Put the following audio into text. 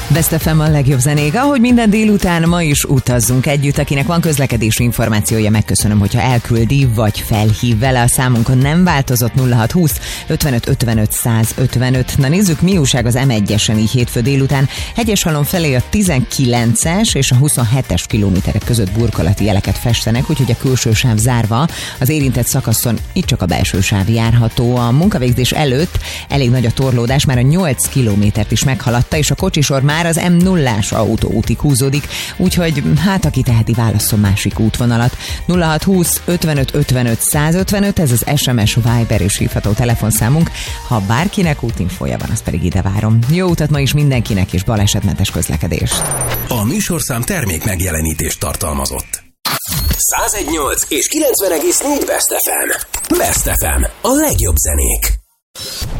Best FM a legjobb zenék, ahogy minden délután ma is utazzunk együtt. Akinek van közlekedési információja, megköszönöm, hogyha elküldi vagy felhív vele. A számunkon nem változott. 0620 55 55 155. Na nézzük, mi újság az M1-esen így hétfő délután. Hegyeshalom felé a 19-es és a 27-es kilométerek között burkolati jeleket festenek, úgyhogy a külső sáv zárva, az érintett szakaszon itt csak a belső sáv járható. A munkavégzés előtt elég nagy a torlódás, már a 8 kilométert is meghaladta, és a kocsisor már az M0-ás autóútig húzódik, úgyhogy hát aki teheti, válasszon másik útvonalat. 0620 55 55 155, ez az SMS, Viber és hívható telefonszámunk. Ha bárkinek útinfója van, azt pedig ide várom. Jó utat ma is mindenkinek, és balesetmentes közlekedést. A műsorszám termék megjelenítést tartalmazott. 101.8 és 90.4 Best FM. Best FM. A legjobb zenék.